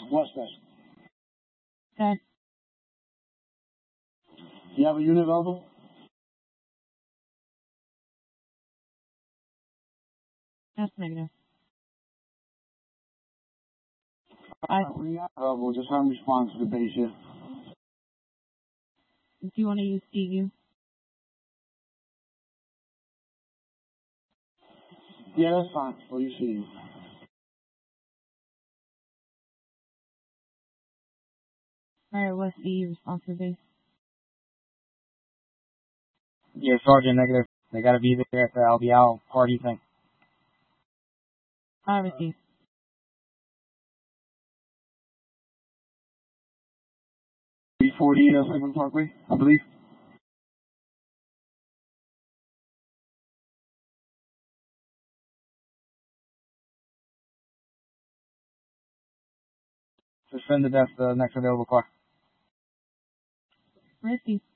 Westbest. Okay. You have a unit available? That's negative. We're not available. Just haven't responded to the base yet. Do you want to use CU? Yeah, that's fine. Well, you see. Alright, what's the response to base? Yeah, Sergeant, negative. They gotta be there at the LBL party thing. I receive. B40 Lakeland Parkway, I believe. Suspended, that's the next available car. Receive.